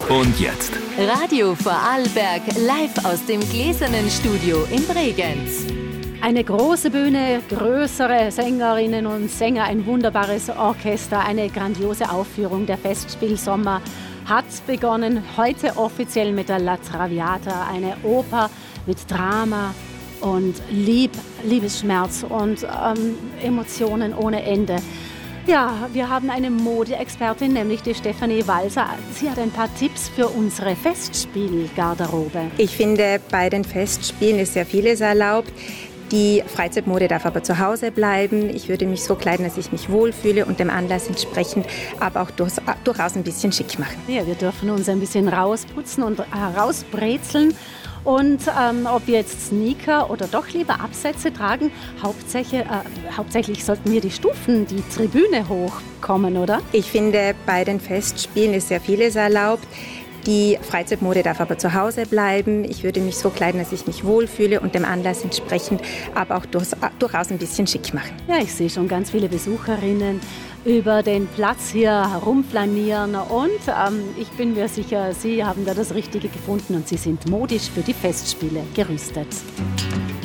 Und jetzt Radio Vorarlberg live aus dem Gläsernen Studio in Bregenz. Eine große Bühne, größere Sängerinnen und Sänger, ein wunderbares Orchester, eine grandiose Aufführung. Der Festspielsommer hat begonnen, heute offiziell mit der La Traviata, eine Oper mit Drama und Liebesschmerz und Emotionen ohne Ende. Ja, wir haben eine Modeexpertin, nämlich die Stefanie Walser. Sie hat ein paar Tipps für unsere Festspielgarderobe. Ich finde, bei den Festspielen ist sehr vieles erlaubt. Die Freizeitmode darf aber zu Hause bleiben. Ich würde mich so kleiden, dass ich mich wohlfühle und dem Anlass entsprechend, aber auch durchaus ein bisschen schick machen. Ja, wir dürfen uns ein bisschen rausputzen und herausbrezeln. Und ob wir jetzt Sneaker oder doch lieber Absätze tragen, hauptsächlich sollten wir die Stufen, die Tribüne hochkommen, oder? Ich finde, bei den Festspielen ist sehr vieles erlaubt. Die Freizeitmode darf aber zu Hause bleiben. Ich würde mich so kleiden, dass ich mich wohlfühle und dem Anlass entsprechend, aber auch durchaus ein bisschen schick machen. Ja, ich sehe schon ganz viele Besucherinnen über den Platz hier herumflanieren und ich bin mir sicher, Sie haben da das Richtige gefunden und Sie sind modisch für die Festspiele gerüstet.